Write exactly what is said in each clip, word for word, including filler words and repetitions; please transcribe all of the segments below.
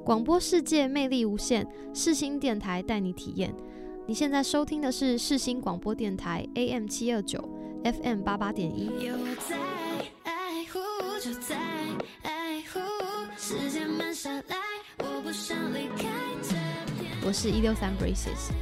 广播世界魅力无限，世新电台带你体验。你现在收听的是世新广播电台 A M 七二九 F M 八八点一。有在爱护，就在爱护，时间慢下来，我不想离开这片。我是一六三 Braces。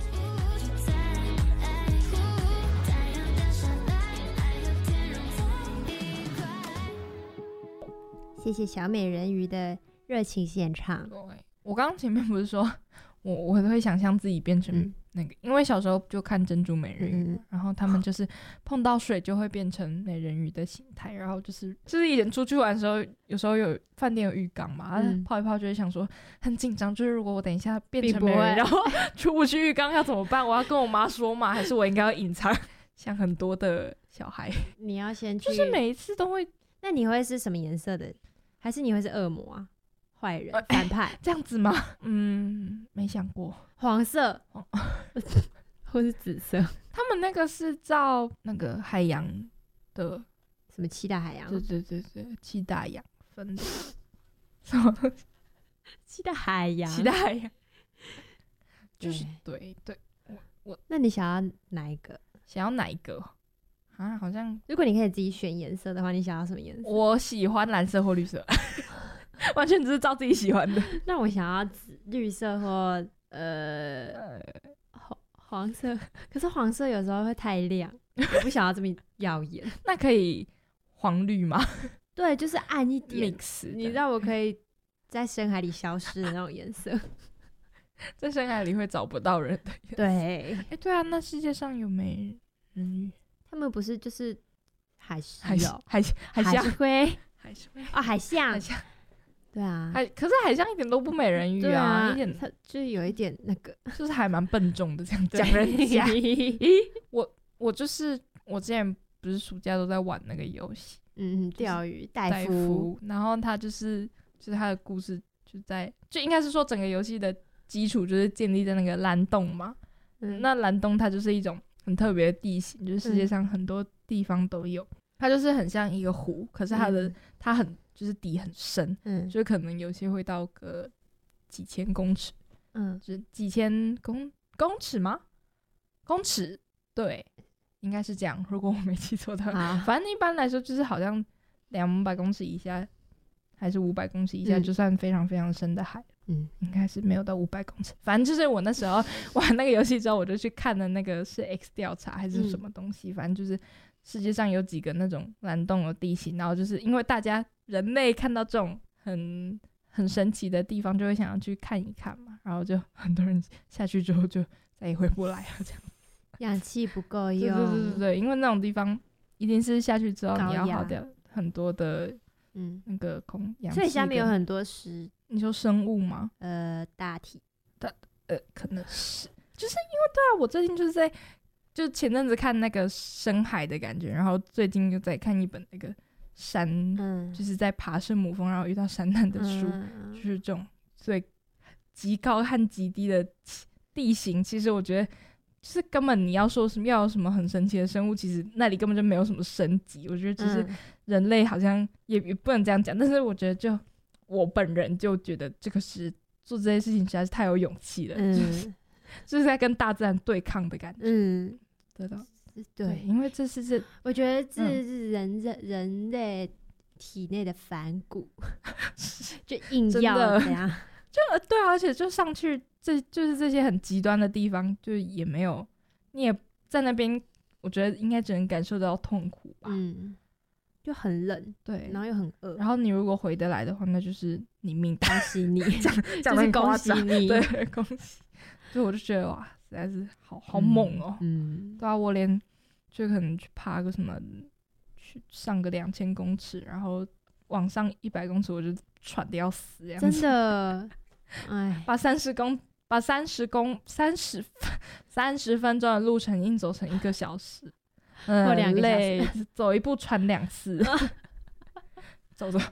谢谢小美人鱼的热情献唱。 我刚刚前面不是说我我会想象自己变成那个、嗯、因为小时候就看珍珠美人鱼、嗯、然后他们就是碰到水就会变成美人鱼的形态，然后就是就是以前出去玩的时候，有时候有饭店有浴缸嘛、嗯、泡一泡就会想说很紧张，就是如果我等一下变成美人鱼然后出不去浴缸要怎么办？我要跟我妈说嘛，还是我应该要隐藏？像很多的小孩你要先去， 就是每一次都会。 那你会是什么颜色的？还是你会是恶魔啊？坏人、呃、反派、欸、 这样子吗？嗯，没想过。 黄色或是紫色。 他们那个是照那个海洋的什么七大海洋？ 对对对对，七大洋分的什么东西？ 七大海洋， 七大海洋就是对对。我我那你想要哪一个？ 想要哪一个啊？好像如果你可以自己选颜色的话，你想要什么颜色？ 我喜欢蓝色或绿色。完全只是照自己喜欢的。 那我想要紫绿色或呃黄黄色，可是黄色有时候会太亮，我不想要这么耀眼。 那可以黄绿吗？ 对，就是暗一点 mix， 你让我可以在深海里消失的那种颜色。 在深海里会找不到人的颜色。 对， 哎、欸，对啊，那世界上有美人鱼？ 他们不是就是海狮哦， 海海海海龟， 海龟哦，海象， 海象。对啊， 海可是海象一点都不美人鱼啊， 对啊， 一点它就是有一点那个， 就是还蛮笨重的这样讲人家。我我就是我之前不是暑假都在玩那个游戏， 嗯，钓鱼戴夫，然后他就是就是他的故事就在就应该是说整个游戏的基础就是建立在那个蓝洞嘛，嗯，那蓝洞它就是一种很特别的地形，就是世界上很多地方都有，嗯、它就是很像一个湖，可是它的、嗯、它很。就是底很深，嗯，就可能有些会到个几千公尺，嗯，就是几千公公尺吗？公尺，对，应该是这样。如果我没记错的话，反正一般来说就是好像两百公尺以下，还是五百公尺以下，就算非常非常深的海，嗯，应该是没有到五百公尺。反正就是我那时候玩那个游戏之后，我就去看了那个是 X 调查还是什么东西，嗯、反正就是世界上有几个那种蓝洞的地形，然后就是因为大家。人类看到这种很很神奇的地方就会想要去看一看嘛，然后就很多人下去之后就再也回不来了，这样氧气不够用。 对对对对，因为那种地方一定是下去之后你要耗掉很多的嗯那个空氧气， 所以下面有很多石， 你说生物吗？ 呃，大体大呃可能是，就是因为对啊，我最近就是在就前阵子看那个深海的感觉，然后最近又在看一本那个。山、嗯、就是在爬圣母峰然后遇到山难的书、嗯、就是这种所以极高和极低的地形，其实我觉得就是根本你要说什么要有什么很神奇的生物，其实那里根本就没有什么升级，我觉得只是人类好像 也, 也不能这样讲，但是我觉得就我本人就觉得这个是做这些事情实在是太有勇气了、嗯就是、就是在跟大自然对抗的感觉，嗯，对的对, 对，因为这是这， 我觉得这是人、嗯、人类体内的反骨，就硬要这样， 就对啊，而且就上去，这就是这些很极端的地方，就也没有，你也在那边，我觉得应该只能感受到痛苦吧， 嗯，就很冷， 对， 然后又很饿， 然后你如果回得来的话，那就是你命大， 恭喜你， 讲得很夸张，就是恭喜你，对，恭喜，所以我就觉得哇，实在是好好猛哦、喔，嗯，对啊，我连。就可能去爬个什么，去上个两千公尺，然后往上一百公尺，我就喘得要死这样子。 真的，哎， 把三十公，把三十公三十三十分钟的路程硬走成一个小时， 嗯，或两个小时，走一步喘两次，走走